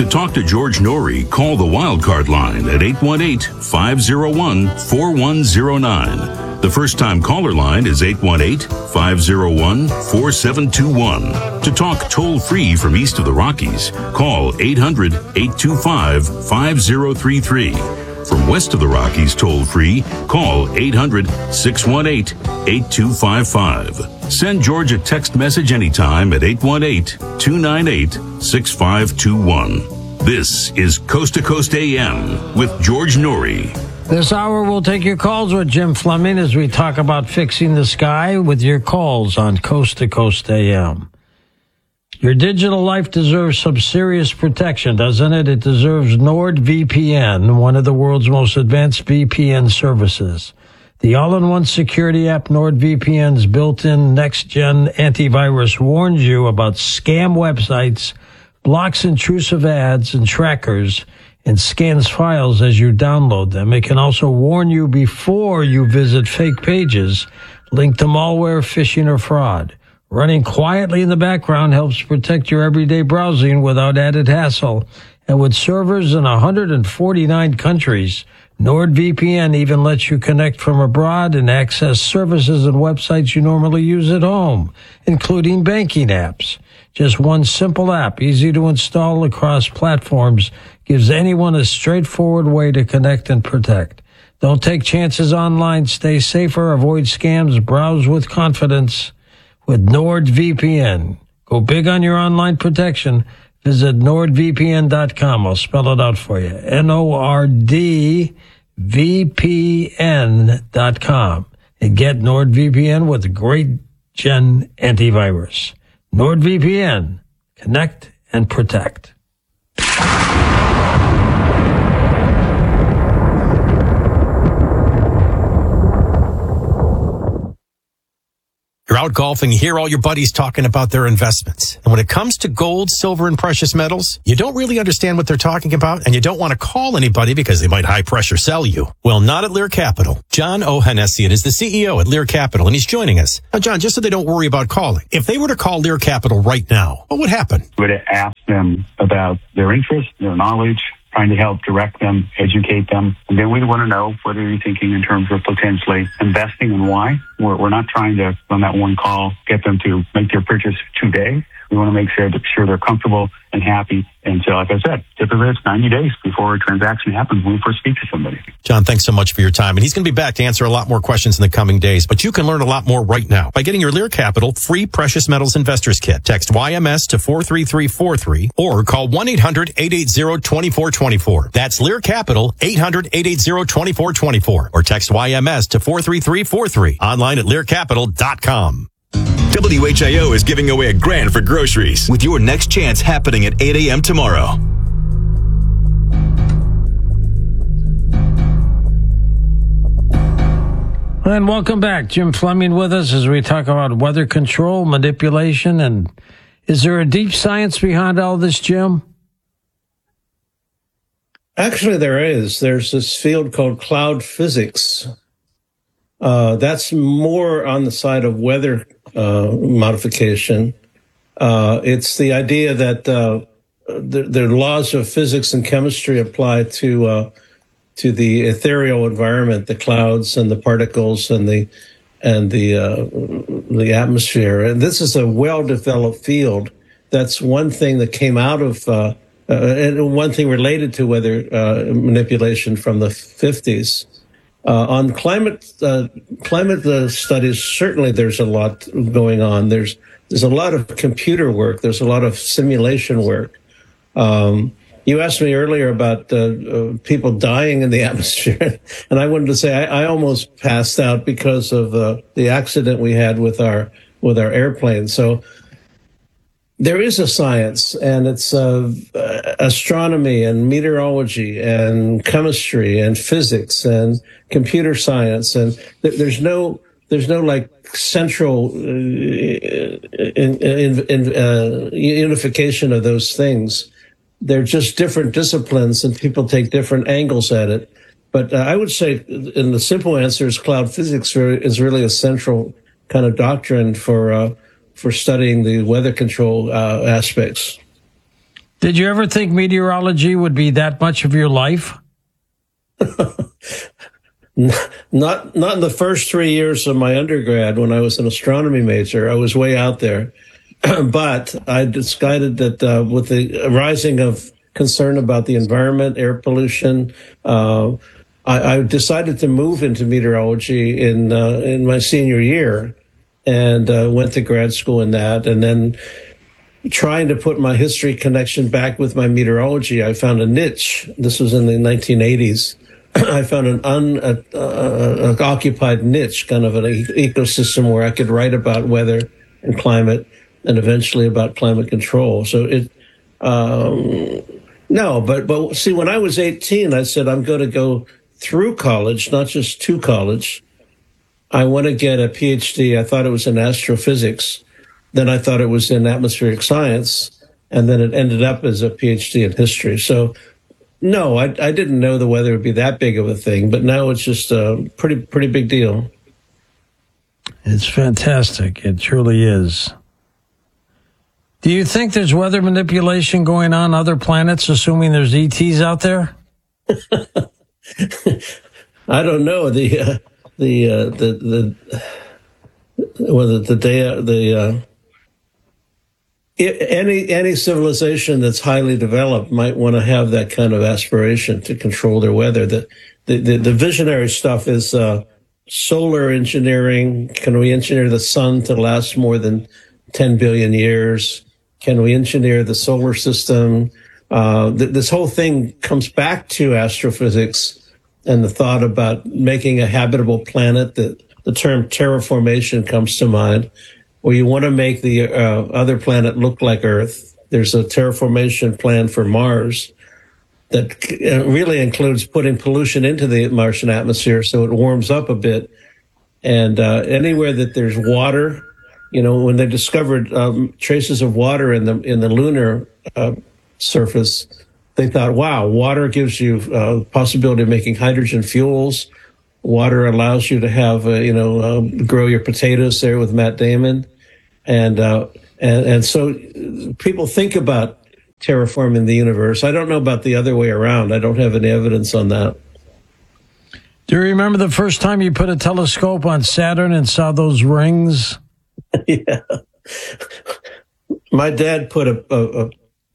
To talk to George Norrie, call the Wildcard line at 818-501-4109. The first-time caller line is 818-501-4721. To talk toll-free from east of the Rockies, call 800-825-5033. From west of the Rockies toll-free, call 800-618-8255. Send George a text message anytime at 818-298-6521. This is Coast to Coast AM with George Norrie. This hour we'll take your calls with Jim Fleming as we talk about fixing the sky with your calls on Coast to Coast AM. Your digital life deserves some serious protection, doesn't it? It deserves NordVPN, one of the world's most advanced VPN services. The all-in-one security app NordVPN's built-in next-gen antivirus warns you about scam websites, blocks intrusive ads and trackers, and scans files as you download them. It can also warn you before you visit fake pages linked to malware, phishing, or fraud. Running quietly in the background helps protect your everyday browsing without added hassle. And with servers in 149 countries, NordVPN even lets you connect from abroad and access services and websites you normally use at home, including banking apps. Just one simple app, easy to install across platforms, gives anyone a straightforward way to connect and protect. Don't take chances online. Stay safer. Avoid scams. Browse with confidence with NordVPN. Go big on your online protection. Visit NordVPN.com. I'll spell it out for you. NordVPN.com. And get NordVPN with a great gen antivirus. NordVPN. Connect and protect. You're out golfing, you hear all your buddies talking about their investments. And when it comes to gold, silver, and precious metals, you don't really understand what they're talking about, and you don't want to call anybody because they might high-pressure sell you. Well, not at Lear Capital. John Ohanessian is the CEO at Lear Capital, and he's joining us. Now, John, just so they don't worry about calling, if they were to call Lear Capital right now, what would happen? Would ask them about their interest, their knowledge, trying to help direct them, educate them. And then we want to know what are you thinking in terms of potentially investing and why. We're not trying to, on that one call, get them to make their purchase today. We want to make sure they're comfortable and happy. And so, like I said, typically it's 90 days before a transaction happens when we first speak to somebody. John, thanks so much for your time. And he's going to be back to answer a lot more questions in the coming days. But you can learn a lot more right now by getting your Lear Capital free Precious Metals Investors Kit. Text YMS to 43343 or call 1-800-880-2424. That's Lear Capital, 800-880-2424. Or text YMS to 43343. Online at learcapital.com. WHIO is giving away $1,000 for groceries with your next chance happening at 8 a.m. tomorrow. And welcome back. Jim Fleming with us as we talk about weather control, manipulation, and is there a deep science behind all this, Jim? Actually, there is. There's this field called cloud physics. That's more on the side of weather modification. It's the idea that the laws of physics and chemistry apply to the ethereal environment, the clouds and the particles and the atmosphere. And this is a well-developed field. That's one thing that came out of and one thing related to weather manipulation from the 50s. On climate studies, certainly there's a lot going on. There's a lot of computer work. There's a lot of simulation work. You asked me earlier about people dying in the atmosphere, and I wanted to say I almost passed out because of the accident we had with our airplane. So there is a science, and it's astronomy and meteorology and chemistry and physics and computer science, and there's no like central unification of those things. They're just different disciplines, and people take different angles at it. But I would say, in the simple answer, is cloud physics is really a central kind of doctrine for studying the weather control aspects. Did you ever think meteorology would be that much of your life? Not in the first 3 years of my undergrad when I was an astronomy major. I was way out there. But I decided that with the rising of concern about the environment, air pollution, I decided to move into meteorology in my senior year, and went to grad school in that. And then trying to put my history connection back with my meteorology, I found a niche. This was in the 1980s. I found an unoccupied niche, kind of an ecosystem where I could write about weather and climate, and eventually about climate control. So but see, when I was 18, I said, I'm going to go through college, not just to college. I want to get a PhD. I thought it was in astrophysics. Then I thought it was in atmospheric science. And then it ended up as a PhD in history. So no, I didn't know the weather would be that big of a thing, but now it's just a pretty big deal. It's fantastic. It truly is. Do you think there's weather manipulation going on other planets, assuming there's ETs out there? I don't know. Any civilization that's highly developed might want to have that kind of aspiration to control their weather. The visionary stuff is solar engineering. Can we engineer the sun to last more than 10 billion years? Can we engineer the solar system? This whole thing comes back to astrophysics and the thought about making a habitable planet. The term terraformation comes to mind, where you want to make the other planet look like Earth. There's a terraformation plan for Mars that really includes putting pollution into the Martian atmosphere so it warms up a bit. And anywhere that there's water, when they discovered traces of water in the lunar surface, they thought, wow, water gives you the possibility of making hydrogen fuels. Water allows you to have, grow your potatoes there with Matt Damon. And so people think about terraforming the universe. I don't know about the other way around. I don't have any evidence on that. Do you remember the first time you put a telescope on Saturn and saw those rings? Yeah. My dad put a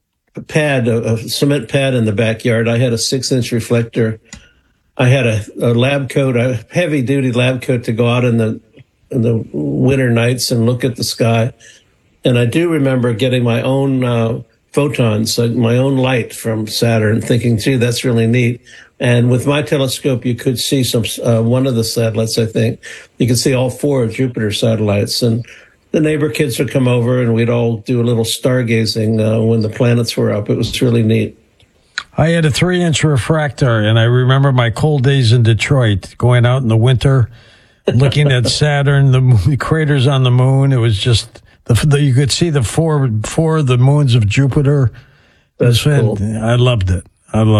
cement pad in the backyard. I had a 6-inch reflector. I had a lab coat, a heavy-duty lab coat to go out in the winter nights and look at the sky. And I do remember getting my own photons, my own light from Saturn, thinking, gee, that's really neat. And with my telescope, you could see one of the satellites, I think. You could see all 4 of Jupiter's satellites. And the neighbor kids would come over and we'd all do a little stargazing when the planets were up. It was really neat. I had a 3-inch refractor, and I remember my cold days in Detroit, going out in the winter, looking at Saturn, the craters on the moon. It was just, you could see the four of the moons of Jupiter. That's cool. I loved it.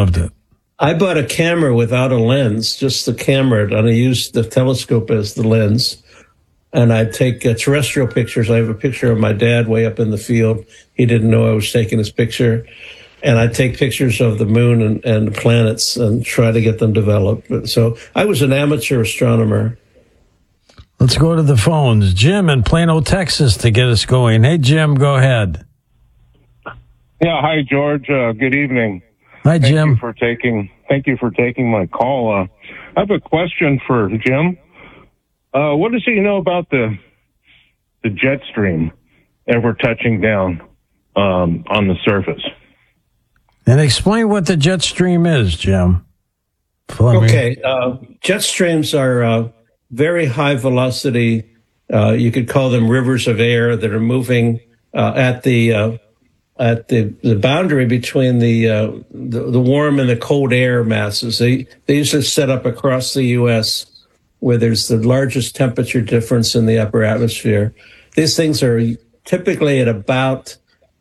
I bought a camera without a lens, just the camera, and I used the telescope as the lens. And I'd take terrestrial pictures. I have a picture of my dad way up in the field. He didn't know I was taking his picture. And I'd take pictures of the moon and the planets and try to get them developed. So I was an amateur astronomer. Let's go to the phones. Jim in Plano, Texas, to get us going. Hey, Jim, go ahead. Yeah, hi, George. Good evening. Hi, Jim. Thank you for taking my call. I have a question for Jim. What does he know about the jet stream ever touching down on the surface? And explain what the jet stream is, Jim. Okay. Jet streams are very high velocity. You could call them rivers of air that are moving at the boundary between the warm and the cold air masses. They usually set up across the U.S. where there's the largest temperature difference in the upper atmosphere. These things are typically at about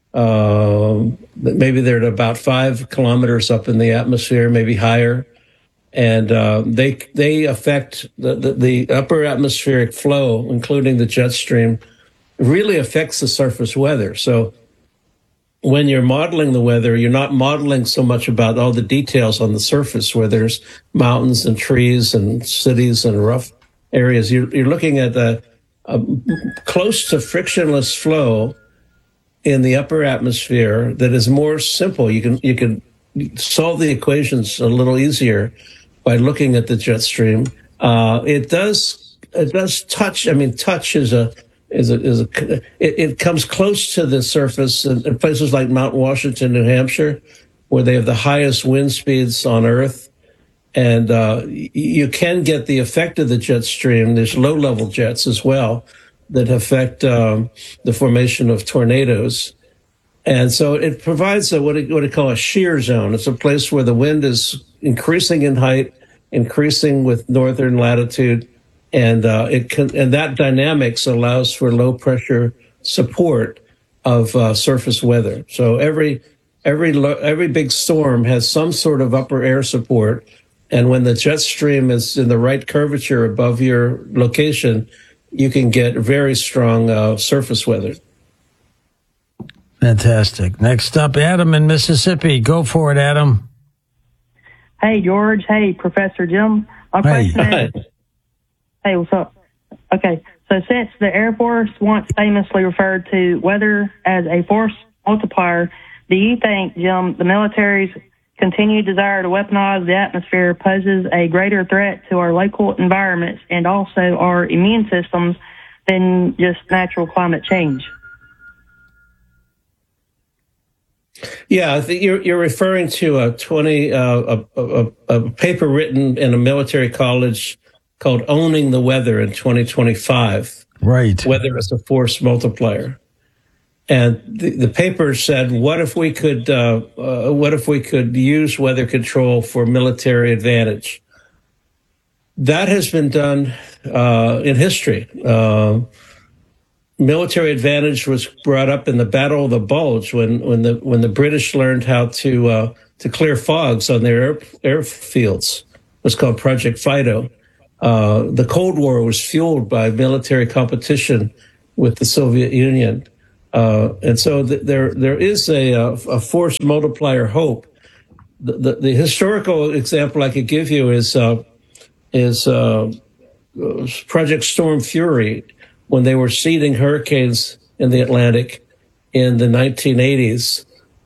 maybe they're at about 5 kilometers up in the atmosphere, maybe higher. And they affect the upper atmospheric flow, including the jet stream, really affects the surface weather. So when you're modeling the weather, you're not modeling so much about all the details on the surface where there's mountains and trees and cities and rough areas. You're looking at a close to frictionless flow in the upper atmosphere that is more simple. You can solve the equations a little easier by looking at the jet stream. It does touch. I mean, touch it comes close to the surface in places like Mount Washington, New Hampshire, where they have the highest wind speeds on Earth. And you can get the effect of the jet stream. There's low-level jets as well that affect the formation of tornadoes. And so it provides what I call a shear zone. It's a place where the wind is increasing in height, increasing with northern latitude, and that dynamics allows for low-pressure support of surface weather. So every big storm has some sort of upper air support. And when the jet stream is in the right curvature above your location, you can get very strong surface weather. Fantastic. Next up, Adam in Mississippi. Go for it, Adam. Hey, George. Hey, Professor Jim. My question is, hey, what's up? Okay, so since the Air Force once famously referred to weather as a force multiplier, do you think, Jim, the military's continued desire to weaponize the atmosphere poses a greater threat to our local environments and also our immune systems than just natural climate change? Yeah, I think you're referring to a paper written in a military college called "Owning the Weather" in 2025. Right, weather as a force multiplier. And the paper said, what if we could use weather control for military advantage? That has been done in history. Military advantage was brought up in the Battle of the Bulge when the British learned how to clear fogs on their airfields. It was called Project Fido. The Cold War was fueled by military competition with the Soviet Union. And so there is a force multiplier hope. The historical example I could give you is Project Storm Fury, when they were seeding hurricanes in the Atlantic in the 1980s.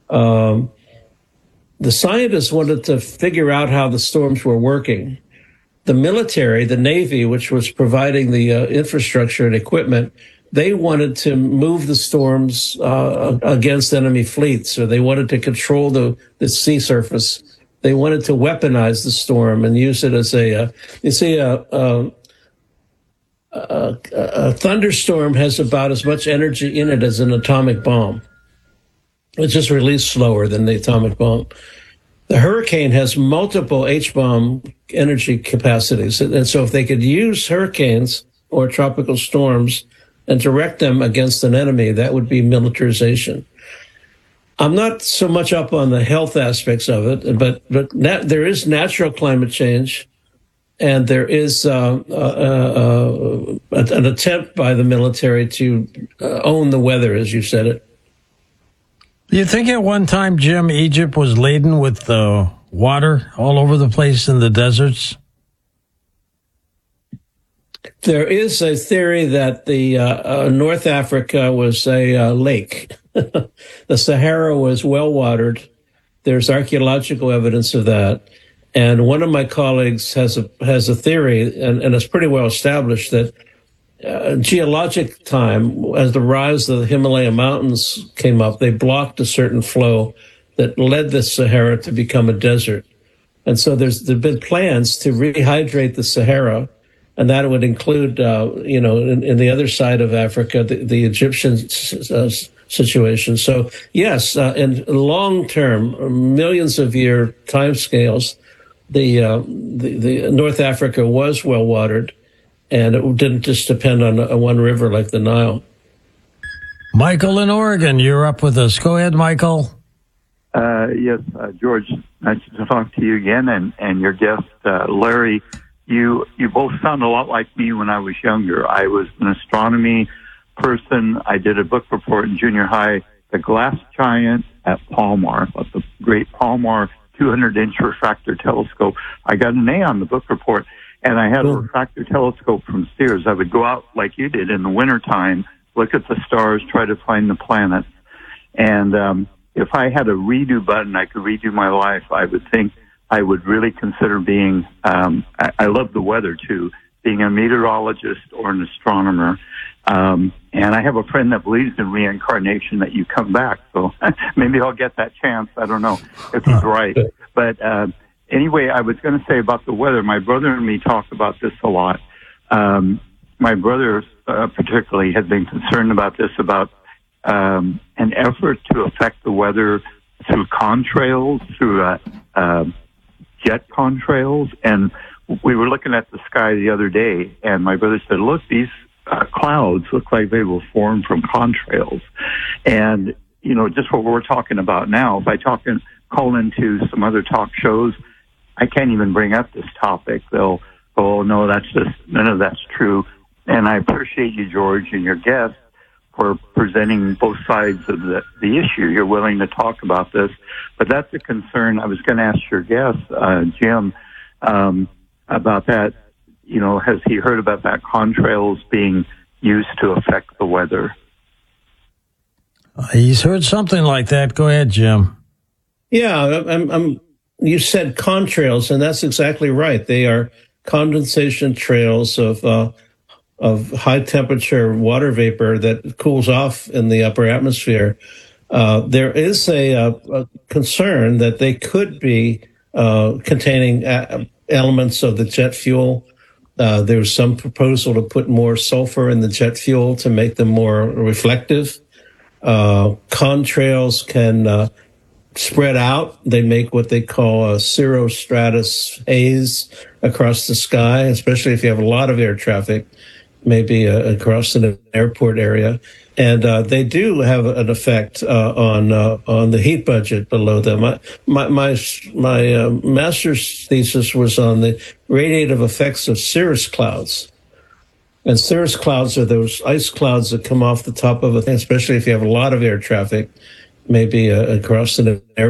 The scientists wanted to figure out how the storms were working. The military, the Navy, which was providing the infrastructure and equipment, they wanted to move the storms against enemy fleets, or they wanted to control the sea surface. They wanted to weaponize the storm and use it as a thunderstorm has about as much energy in it as an atomic bomb. It's just released slower than the atomic bomb. The hurricane has multiple H-bomb energy capacities. And so if they could use hurricanes or tropical storms and direct them against an enemy, that would be militarization. I'm not so much up on the health aspects of it, but there is natural climate change, and there is an attempt by the military to own the weather, as you said it. Do you think at one time, Jim, Egypt was laden with water all over the place in the deserts? There is a theory that the North Africa was a lake. The Sahara was well watered. There's archaeological evidence of that. And one of my colleagues has a theory, and it's pretty well established, that geologic time, as the rise of the Himalaya mountains came up, they blocked a certain flow that led the Sahara to become a desert. And so there've been plans to rehydrate the Sahara, and that would include, in the other side of Africa, the Egyptian situation. So yes, in long term, millions of year timescales, the North Africa was well watered, and it didn't just depend on one river like the Nile. Michael in Oregon, you're up with us. Go ahead, Michael. Yes, George, nice to talk to you again, and your guest, Larry. You both sound a lot like me when I was younger. I was an astronomy person. I did a book report in junior high the glass giant at Palmar, the great Palmar 200-inch refractor telescope. I got an A on the book report, and I had a refractor telescope from Sears. I would go out like you did in the wintertime, look at the stars, try to find the planets. And if I had a redo button, I could redo my life. I would think I would really consider being, I love the weather too, being a meteorologist or an astronomer. And I have a friend that believes in reincarnation, that you come back. So maybe I'll get that chance. I don't know if he's right. But anyway, I was going to say about the weather. My brother and me talk about this a lot. My brother particularly had been concerned about this, about an effort to affect the weather through contrails, through jet contrails. And we were looking at the sky the other day, and my brother said, look, these clouds look like they were formed from contrails. And, you know, just what we're talking about now, if I call into some other talk shows, I can't even bring up this topic. They'll go, oh, no, none of that's true. And I appreciate you, George, and your guests for presenting both sides of the issue. You're willing to talk about this. But that's a concern. I was going to ask your guest, Jim, about that. You know, has he heard about that contrails being used to affect the weather? He's heard something like that. Go ahead, Jim. Yeah, you said contrails, and that's exactly right. They are condensation trails of high temperature water vapor that cools off in the upper atmosphere. There is a concern that they could be containing elements of the jet fuel. There's some proposal to put more sulfur in the jet fuel to make them more reflective. Contrails can spread out. They make what they call a cirrostratus haze across the sky, especially if you have a lot of air traffic, maybe across an airport area. And they do have an effect on the heat budget below them. My master's thesis was on the radiative effects of cirrus clouds. And cirrus clouds are those ice clouds that come off the top of a thing, especially if you have a lot of air traffic, maybe across an airport.